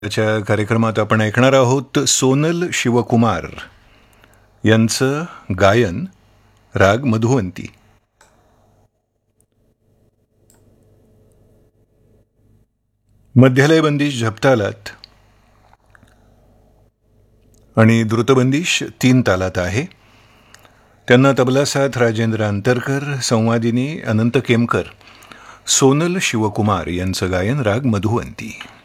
त्याच्या कार्यक्रमात आपण ऐकणार आहोत सोनल शिवकुमार यांचं गायन राग मधुवंती. मध्यलय बंदिश झपतालात आणि द्रुतबंदिश 3 तालात आहे. त्यांना तबला साथ राजेंद्र अंतरकर, संवादिनी अनंत केमकर. सोनल शिवकुमार यांचं गायन राग मधुवंती.